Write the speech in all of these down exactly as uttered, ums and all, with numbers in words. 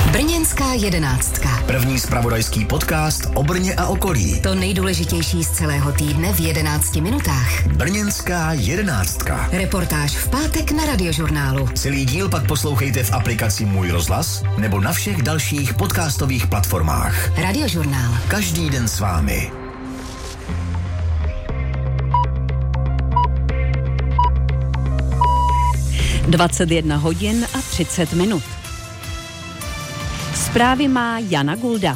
Brněnská jedenáctka. První zpravodajský podcast o Brně a okolí. To nejdůležitější z celého týdne v jedenácti minutách. Brněnská jedenáctka. Reportáž v pátek na Radiožurnálu. Celý díl pak poslouchejte v aplikaci Můj rozhlas nebo na všech dalších podcastových platformách. Radiožurnál. Každý den s vámi. dvacet jedna hodin a třicet minut. Zprávy má Jana Gulda.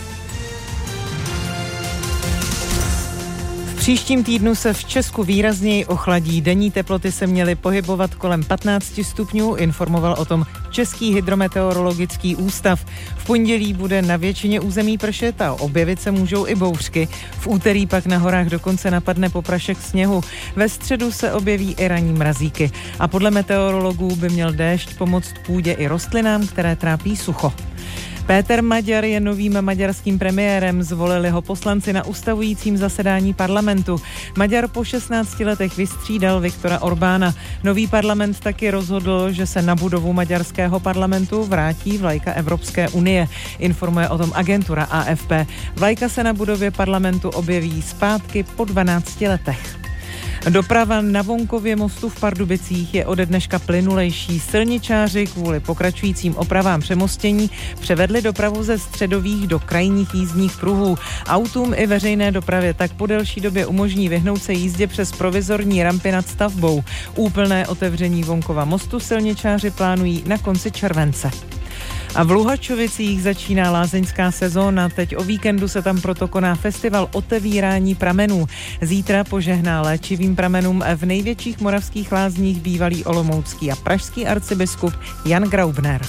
V příštím týdnu se v Česku výrazněji ochladí. Denní teploty se měly pohybovat kolem patnáct stupňů, informoval o tom Český hydrometeorologický ústav. V pondělí bude na většině území pršet a objevit se můžou i bouřky. V úterý pak na horách dokonce napadne poprašek sněhu. Ve středu se objeví i ranní mrazíky. A podle meteorologů by měl déšť pomoct půdě i rostlinám, které trápí sucho. Péter Maďar je novým maďarským premiérem, zvolili ho poslanci na ustavujícím zasedání parlamentu. Maďar po šestnácti letech vystřídal Viktora Orbána. Nový parlament taky rozhodl, že se na budovu maďarského parlamentu vrátí vlajka Evropské unie, informuje o tom agentura A F P. Vlajka se na budově parlamentu objeví zpátky po dvanácti letech. Doprava na Vonkově mostu v Pardubicích je ode dneška plynulejší. Silničáři kvůli pokračujícím opravám přemostění převedli dopravu ze středových do krajních jízdních pruhů. Autům i veřejné dopravě tak po delší době umožní vyhnout se jízdě přes provizorní rampy nad stavbou. Úplné otevření Vonkova mostu silničáři plánují na konci července. A v Luhačovicích začíná lázeňská sezóna. Teď o víkendu se tam proto koná festival otevírání pramenů. Zítra požehná léčivým pramenům v největších moravských lázních bývalý olomoucký a pražský arcibiskup Jan Graubner.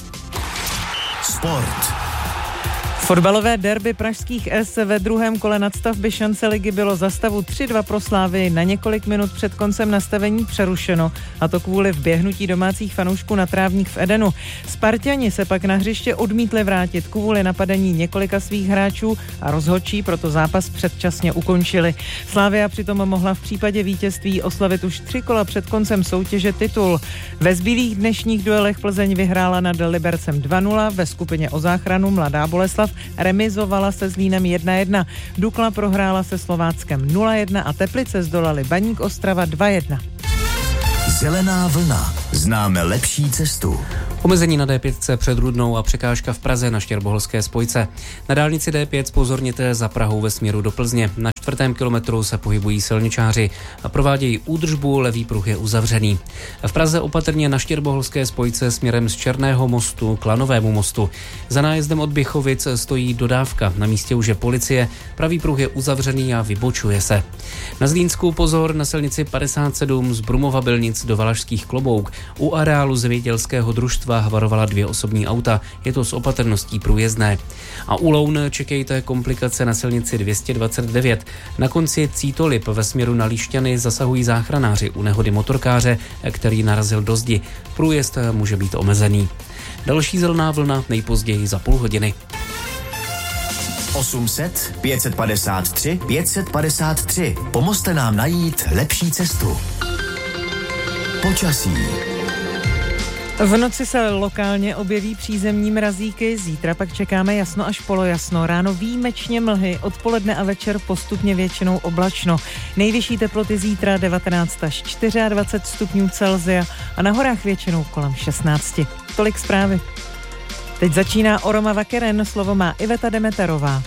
Sport. Fotbalové derby pražských S ve druhém kole nadstavby šance ligy bylo za stavu tři dva pro Slávii na několik minut před koncem nastavení přerušeno, a to kvůli vběhnutí domácích fanoušků na trávník v Edenu. Sparťani se pak na hřiště odmítli vrátit kvůli napadení několika svých hráčů a rozhodčí proto zápas předčasně ukončili. Slavia přitom mohla v případě vítězství oslavit už tři kola před koncem soutěže titul. Ve zbylých dnešních duelech Plzeň vyhrála nad Libercem dva nula, ve skupině o záchranu Mladá Boleslav remizovala se Zlínem jedna jedna. Dukla prohrála se Slováckem nula jedna a Teplice zdolali Baník Ostrava dva jedna. Zelená vlna. Známe lepší cestu. Omezení na D pět před Rudnou a překážka v Praze na Štěrboholské spojce. Na dálnici D pět zpozorněte za Prahou ve směru do Plzně. Na čtvrtém kilometru se pohybují silničáři a provádějí údržbu, levý pruh je uzavřený. V Praze opatrně na Štěrboholské spojce směrem z Černého mostu k Lanovému mostu. Za nájezdem od Běchovic stojí dodávka. Na místě už je policie, pravý pruh je uzavřený a vybočuje se. Na Zlínsku pozor na silnici padesát sedm z Brumova Bylnic do Valašských Klobouk. U areálu zemědělského družstva havarovala dvě osobní auta, je to s opatrností průjezdné. A u Loun čekejte komplikace na silnici dvě stě dvacet devět. Na konci Cítolip ve směru na Líšťany zasahují záchranáři u nehody motorkáře, který narazil do zdi. Průjezd může být omezený. Další zelená vlna nejpozději za půl hodiny. osm set pět set padesát tři pět set padesát tři. Pomozte nám najít lepší cestu. Počasí. V noci se lokálně objeví přízemní mrazíky, zítra pak čekáme jasno až polojasno, ráno výjimečně mlhy, odpoledne a večer postupně většinou oblačno. Nejvyšší teploty zítra devatenáct až dvacet čtyři stupňů Celsia a na horách většinou kolem šestnáct. Tolik zprávy. Teď začíná Oroma Vakeren, slovo má Iveta Demeterová.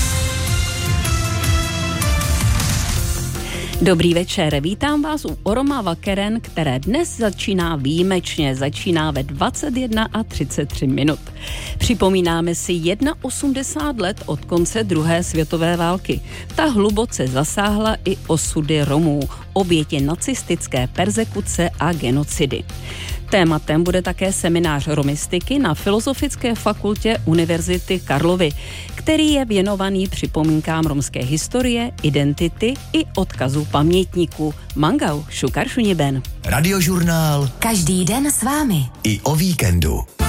Dobrý večer, vítám vás u Oroma Vakeren, které dnes začíná výjimečně, začíná ve dvacet jedna a třicet tři minut. Připomínáme si osmdesát jedna let od konce druhé světové války. Ta hluboce zasáhla i osudy Romů, oběti nacistické perzekuce a genocidy. Tématem bude také seminář romistiky na Filozofické fakultě Univerzity Karlovy, který je věnovaný připomínkám romské historie, identity i odkazu pamětníků. Mangau, šukar šuniben. Radiožurnál. Každý den s vámi. I o víkendu.